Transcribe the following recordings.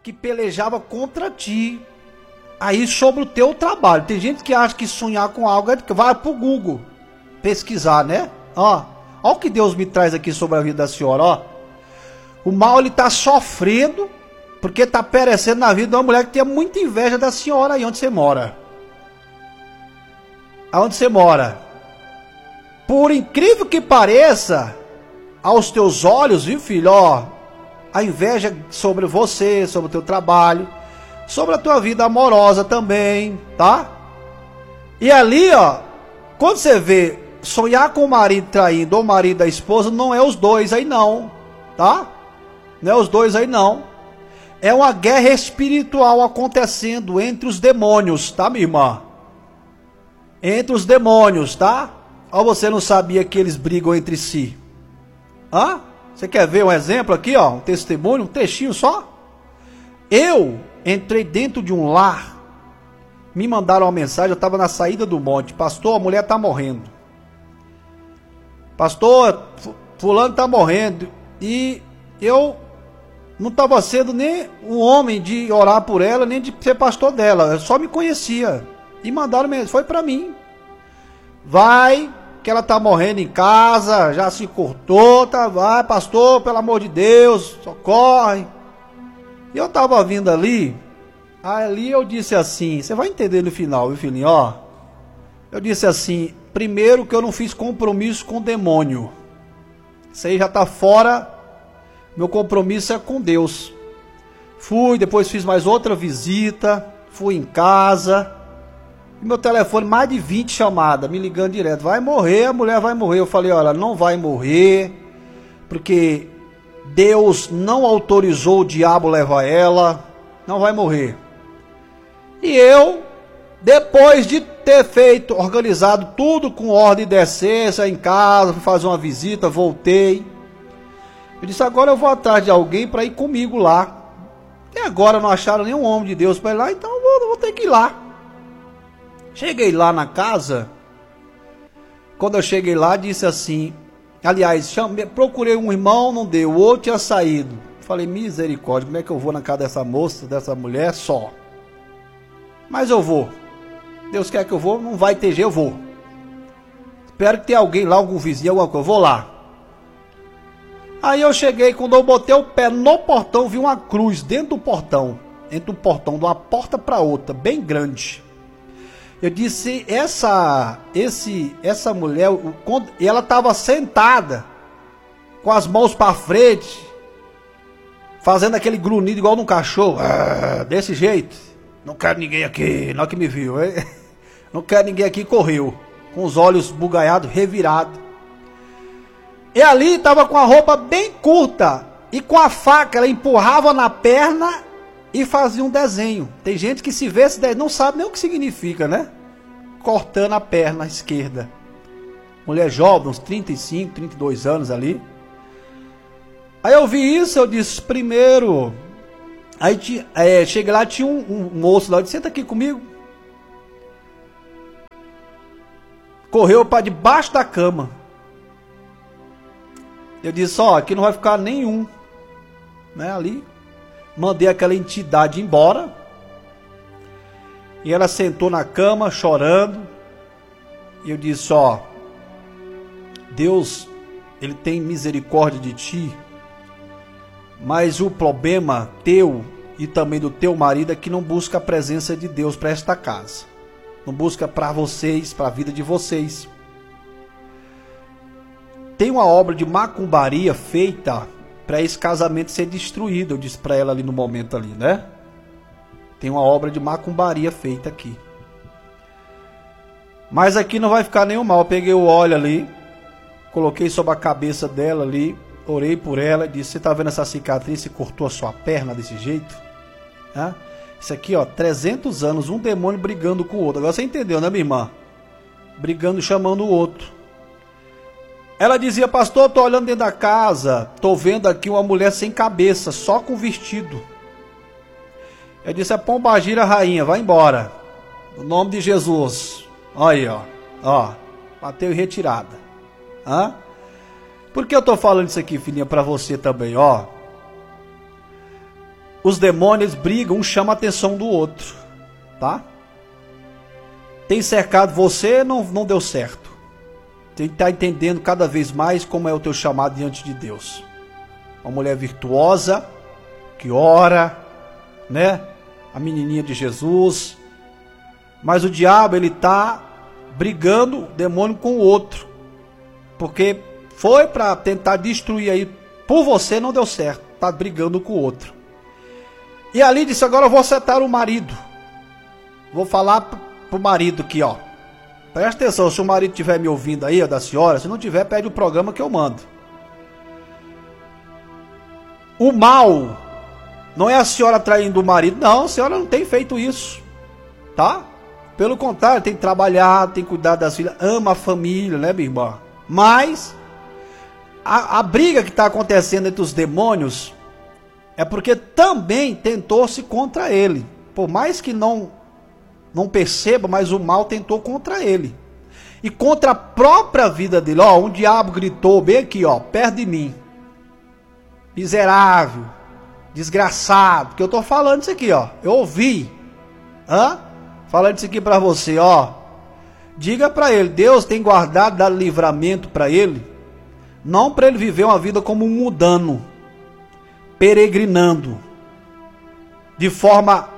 que pelejava contra ti. Aí sobre o teu trabalho. Tem gente que acha que sonhar com algo é que vai pro Google pesquisar, né? Ó o que Deus me traz aqui sobre a vida da senhora, ó. O mal, ele tá sofrendo porque tá perecendo na vida de uma mulher que tem muita inveja da senhora aí onde você mora. Aonde você mora. Por incrível que pareça, aos teus olhos, viu, filho, ó, a inveja sobre você, sobre o teu trabalho, sobre a tua vida amorosa também, tá? E ali, ó, quando você vê sonhar com o marido traindo ou o marido da esposa, não é os dois aí não, tá? Não é os dois aí não. É uma guerra espiritual acontecendo entre os demônios, tá, minha irmã? Entre os demônios, tá? Ou você não sabia que eles brigam entre si? Hã? Você quer ver um exemplo aqui, ó? Um testemunho, um trechinho só? Eu entrei dentro de um lar. Me mandaram uma mensagem, eu estava na saída do monte. Pastor, a mulher está morrendo. Pastor, fulano está morrendo. E eu não estava sendo nem um homem de orar por ela, nem de ser pastor dela. Eu só me conhecia. E mandaram mensagem, foi para mim. Vai, que ela está morrendo em casa, já se cortou, tá? Vai, pastor, pelo amor de Deus, socorre. E eu estava vindo ali eu disse assim, você vai entender no final, viu, filhinho, ó. Eu disse assim, primeiro que eu não fiz compromisso com o demônio. Isso aí já está fora, meu compromisso é com Deus. Fui, depois fiz mais outra visita, fui em casa, e meu telefone, mais de 20 chamadas, me ligando direto, vai morrer, a mulher vai morrer. Eu falei, olha, não vai morrer, porque Deus não autorizou o diabo levar ela, não vai morrer. E eu, depois de ter organizado tudo com ordem e decência em casa, fui fazer uma visita, voltei. Eu disse, agora eu vou atrás de alguém para ir comigo lá. E agora não acharam nenhum homem de Deus para ir lá, então eu vou ter que ir lá. Cheguei lá na casa, quando eu cheguei lá, disse assim, aliás, procurei um irmão, não deu, o outro tinha saído. Falei, misericórdia, como é que eu vou na casa dessa moça, dessa mulher só? Mas eu vou. Deus quer que eu vou, não vai ter jeito, eu vou. Espero que tenha alguém lá, algum vizinho, alguma coisa, eu vou lá. Aí eu cheguei, quando eu botei o pé no portão, vi uma cruz dentro do portão. Entre um portão, de uma porta para outra, bem grande. Eu disse, essa mulher, ela estava sentada, com as mãos para frente, fazendo aquele grunhido igual num cachorro, desse jeito. Não quero ninguém aqui, não que me viu, não quero ninguém aqui, correu, com os olhos bugalhados, revirados. E ali estava com a roupa bem curta, e com a faca ela empurrava na perna e fazia um desenho. Tem gente que se vê esse desenho, não sabe nem o que significa, né? Cortando a perna esquerda. Mulher jovem, uns 35, 32 anos ali. Aí eu vi isso, eu disse, primeiro... Aí cheguei lá, tinha um moço lá, eu disse, senta aqui comigo. Correu para debaixo da cama. Eu disse, ó, aqui não vai ficar nenhum, né, ali. Mandei aquela entidade embora. E ela sentou na cama, chorando. E eu disse, ó, Deus, Ele tem misericórdia de ti. Mas o problema teu e também do teu marido é que não busca a presença de Deus para esta casa. Não busca para vocês, para a vida de vocês. Tem uma obra de macumbaria feita para esse casamento ser destruído. Eu disse para ela ali no momento ali, né? Tem uma obra de macumbaria feita aqui. Mas aqui não vai ficar nenhum mal. Eu peguei o óleo ali, coloquei sobre a cabeça dela ali, orei por ela, disse, você está vendo essa cicatriz, você cortou a sua perna desse jeito? Hã? Isso aqui, ó, 300 anos, um demônio brigando com o outro. Agora você entendeu, né, minha irmã? Brigando, chamando o outro. Ela dizia, pastor, estou olhando dentro da casa, estou vendo aqui uma mulher sem cabeça, só com vestido. Eu disse, é pombagira rainha, vai embora. No nome de Jesus. Olha aí, ó, bateu em retirada. Hã? Por que eu estou falando isso aqui, filhinha, para você também, ó? os demônios brigam, um chama a atenção do outro, tá? Tem cercado você, não deu certo. Tem que estar entendendo cada vez mais como é o teu chamado diante de Deus. Uma mulher virtuosa, que ora, né? A menininha de Jesus. Mas o diabo, ele está brigando, o demônio com o outro. Porque foi para tentar destruir aí, por você não deu certo. Está brigando com o outro. E ali disse, agora eu vou acertar o marido. Vou falar pro marido aqui, ó. Presta atenção, se o marido estiver me ouvindo aí, ó, da senhora, se não tiver, pede o programa que eu mando. O mal não é a senhora traindo o marido, não, a senhora não tem feito isso, tá? Pelo contrário, tem trabalhado, tem cuidado das filhas, ama a família, né, minha irmã? Mas a briga que está acontecendo entre os demônios é porque também tentou-se contra ele. Por mais que não perceba, mas o mal tentou contra ele. E contra a própria vida dele. Ó, um diabo gritou bem aqui, ó, perto de mim. Miserável, desgraçado. Que eu tô falando isso aqui, ó. Eu ouvi. Falando isso aqui para você, ó. Diga para ele, Deus tem guardado, dado livramento para ele. Não para ele viver uma vida como um mundano, peregrinando. De forma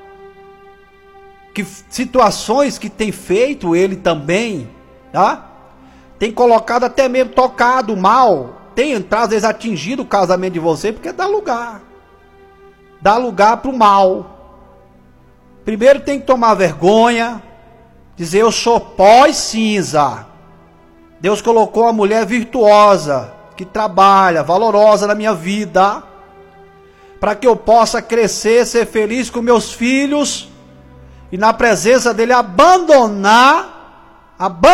que situações que tem feito ele também, tá? Tem colocado até mesmo tocado mal, tem entrado, às vezes atingido o casamento de você, porque dá lugar para o mal. Primeiro tem que tomar vergonha, dizer eu sou pó e cinza. Deus colocou uma mulher virtuosa, que trabalha, valorosa na minha vida, para que eu possa crescer, ser feliz com meus filhos, e na presença dele abandonar,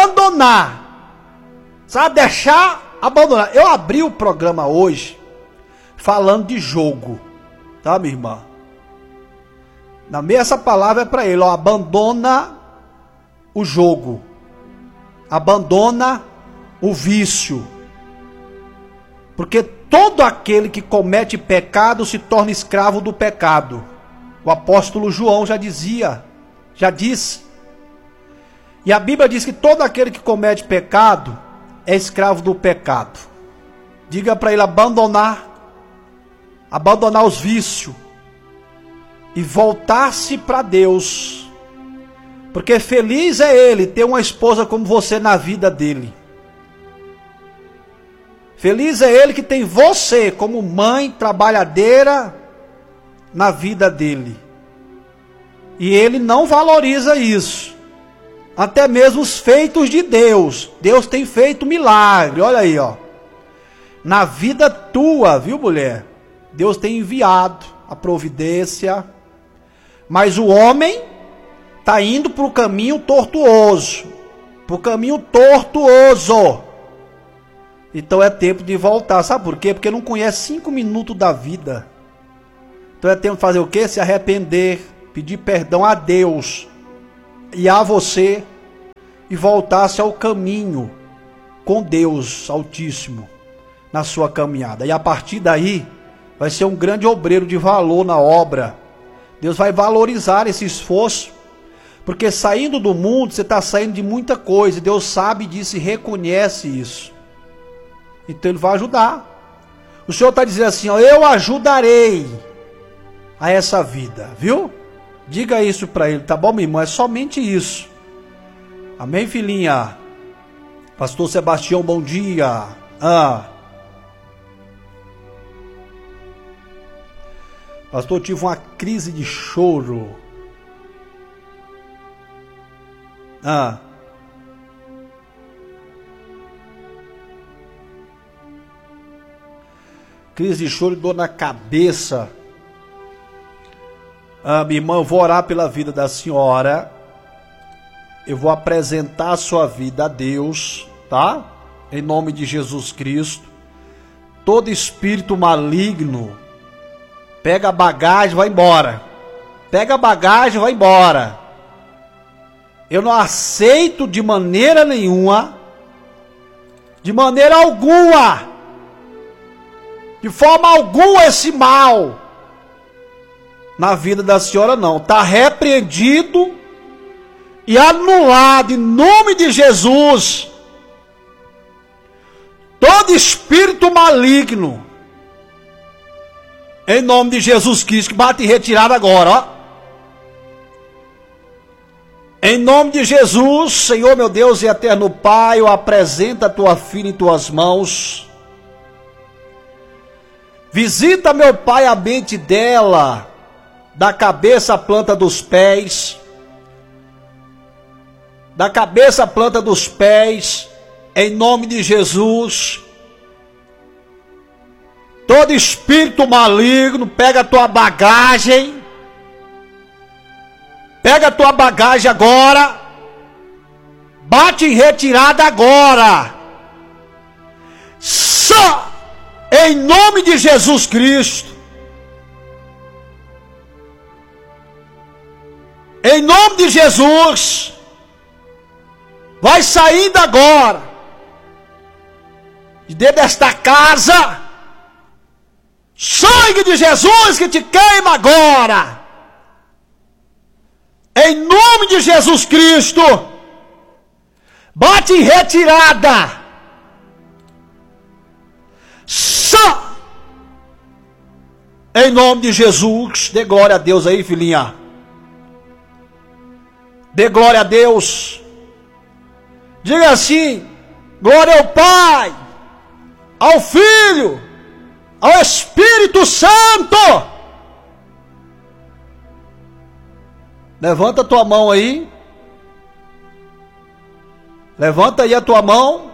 sabe, deixar, abandonar. Eu abri o programa hoje falando de jogo, tá, minha irmã? Na meia essa palavra é para ele, ó, abandona o jogo, abandona o vício, porque todo aquele que comete pecado se torna escravo do pecado. O apóstolo João já disse. E a Bíblia diz que todo aquele que comete pecado é escravo do pecado. Diga para ele abandonar os vícios e voltar-se para Deus. Porque feliz é ele ter uma esposa como você na vida dele. Feliz é ele que tem você como mãe trabalhadeira na vida dele. E ele não valoriza isso. Até mesmo os feitos de Deus. Deus tem feito milagre. Olha aí, ó. Na vida tua, viu, mulher? Deus tem enviado a providência. Mas o homem está indo para o caminho tortuoso. Para o caminho tortuoso. Então é tempo de voltar. Sabe por quê? Porque não conhece 5 minutos da vida. Então é tempo de fazer o quê? Se arrepender, pedir perdão a Deus e a você e voltar-se ao caminho com Deus Altíssimo na sua caminhada. E a partir daí vai ser um grande obreiro de valor na obra. Deus vai valorizar esse esforço, porque saindo do mundo você está saindo de muita coisa. Deus sabe disso e reconhece isso. Então ele vai ajudar. O Senhor está dizendo assim, ó, eu ajudarei a essa vida, viu? Diga isso para ele, tá bom, meu irmão? É somente isso. Amém, filhinha? Pastor Sebastião, bom dia. Pastor, tive uma crise de choro. Crise de choro e dor na cabeça. Minha irmã, eu vou orar pela vida da senhora. Eu vou apresentar a sua vida a Deus, tá? Em nome de Jesus Cristo. Todo espírito maligno, pega a bagagem, vai embora. Pega a bagagem, vai embora. Eu não aceito de maneira nenhuma, de maneira alguma, de forma alguma esse mal. na vida da senhora, não. Está repreendido e anulado em nome de Jesus todo espírito maligno, em nome de Jesus Cristo, que bate em retirada agora, ó. Em nome de Jesus, Senhor meu Deus e eterno Pai, eu apresento a tua filha em tuas mãos. Visita, meu Pai, a mente dela, da cabeça à planta dos pés, da cabeça à planta dos pés, em nome de Jesus. Todo espírito maligno, pega a tua bagagem, agora, bate em retirada agora, só em nome de Jesus Cristo, em nome de Jesus, vai saindo agora, de dentro desta casa, sangue de Jesus que te queima agora, em nome de Jesus Cristo, bate em retirada, só em nome de Jesus. Dê glória a Deus aí, filhinha, dê glória a Deus, diga assim: glória ao Pai, ao Filho, ao Espírito Santo. Levanta a tua mão aí. Levanta aí a tua mão.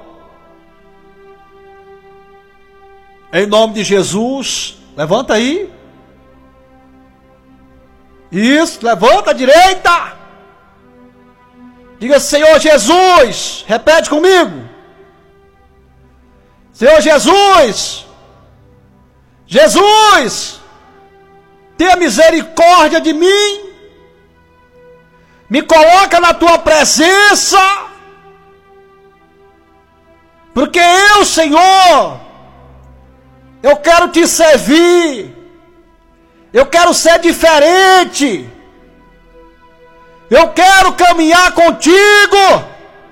Em nome de Jesus. Levanta aí. Isso, levanta a direita. Diga: Senhor Jesus. Repete comigo. Senhor Jesus. Jesus, tenha misericórdia de mim. Me coloca na tua presença, porque eu, Senhor, eu quero te servir, eu quero ser diferente, eu quero caminhar contigo,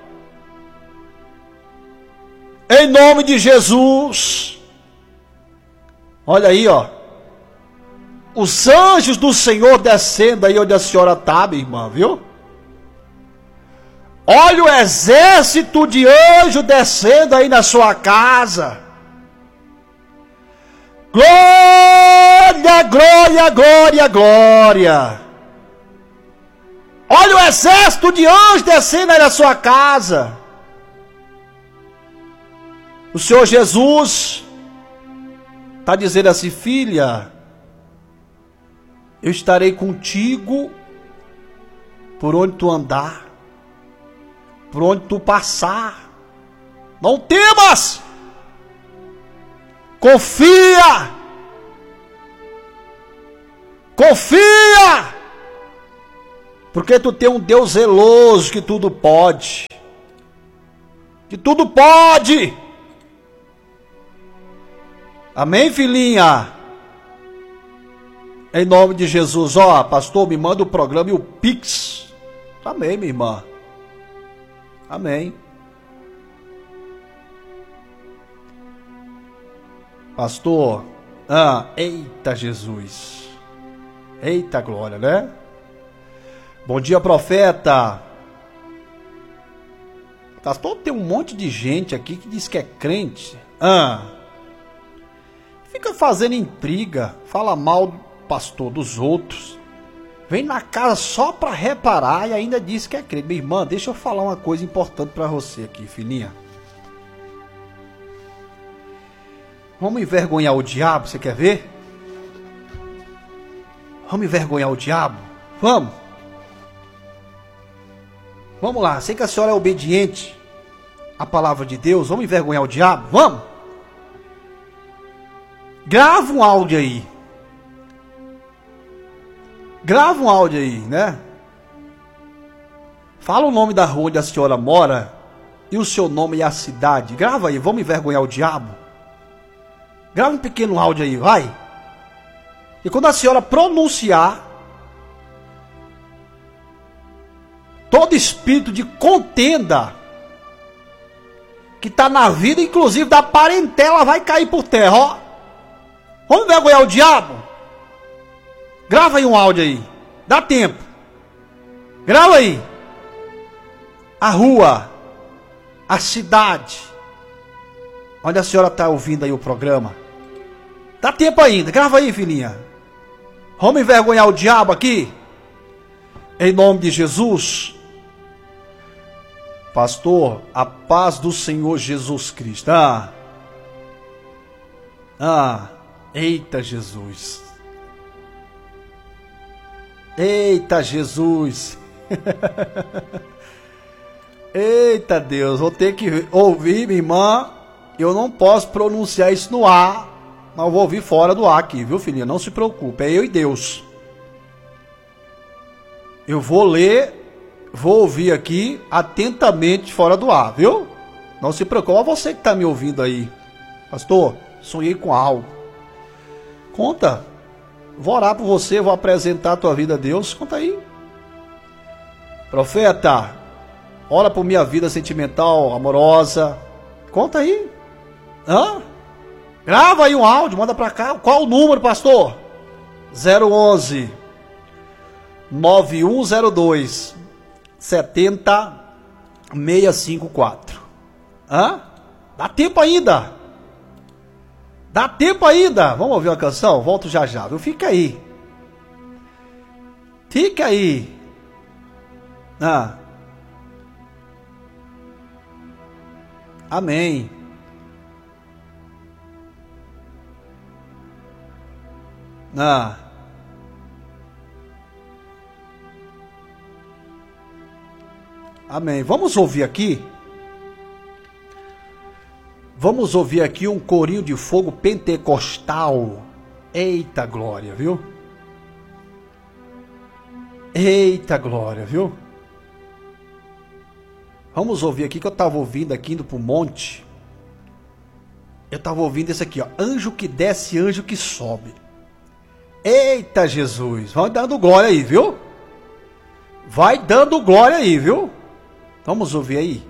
em nome de Jesus. Olha aí, ó, os anjos do Senhor descendo aí onde a senhora está, minha irmã, viu? Olha o exército de anjos descendo aí na sua casa. Glória, glória, glória, glória. Olha o exército de anjos descendo aí na sua casa. O Senhor Jesus está dizendo assim: filha, eu estarei contigo por onde tu andar, por onde tu passar. Não temas, confia, confia, porque tu tem um Deus zeloso que tudo pode, que tudo pode. Amém, filhinha? Em nome de Jesus. Ó, pastor, me manda o programa e o Pix. Amém, minha irmã. Amém. Pastor, eita Jesus. Eita glória, né? Bom dia, profeta. Pastor, tem um monte de gente aqui que diz que é crente. Fica fazendo intriga, fala mal do pastor dos outros, vem na casa só para reparar e ainda diz que é crente. Minha irmã, deixa eu falar uma coisa importante para você aqui, filhinha. Vamos envergonhar o diabo, você quer ver? Vamos envergonhar o diabo? Vamos. Vamos lá, sei que a senhora é obediente à palavra de Deus, vamos envergonhar o diabo? Vamos. Grava um áudio aí. Grava um áudio aí, né? Fala o nome da rua onde a senhora mora e o seu nome e a cidade. Grava aí, vamos envergonhar o diabo? Grava um pequeno áudio aí, vai. E quando a senhora pronunciar, todo espírito de contenda que está na vida, inclusive da parentela, vai cair por terra, ó. Vamos envergonhar o diabo? Grava aí um áudio aí. Dá tempo. Grava aí. A rua, a cidade, onde a senhora está ouvindo aí o programa. Dá tempo ainda. Grava aí, filhinha. Vamos envergonhar o diabo aqui? Em nome de Jesus. Pastor, a paz do Senhor Jesus Cristo. Eita Jesus. Eita Jesus. Eita Deus, vou ter que ouvir, minha irmã. Eu não posso pronunciar isso no ar, mas eu vou ouvir fora do ar aqui, viu, filhinha? Não se preocupe, é eu e Deus. Eu vou ler, vou ouvir aqui atentamente fora do ar, viu? Não se preocupe, olha você que está me ouvindo aí. Pastor, sonhei com algo. Conta. Vou orar por você, vou apresentar a tua vida a Deus. Conta aí. Profeta, ora por minha vida sentimental, amorosa. Conta aí. Grava aí um áudio, manda pra cá. Qual o número, pastor? 011 9102 70654. Dá tempo ainda. Dá tempo ainda. Vamos ouvir uma canção? Volto já já, viu? Fica aí. Fica aí. Amém. Amém. Vamos ouvir aqui. Vamos ouvir aqui um corinho de fogo pentecostal. Eita glória, viu? Eita glória, viu? Vamos ouvir aqui que eu estava ouvindo aqui indo pro monte. Eu estava ouvindo esse aqui, ó. Anjo que desce, anjo que sobe. Eita Jesus. Vai dando glória aí, viu? Vai dando glória aí, viu? Vamos ouvir aí.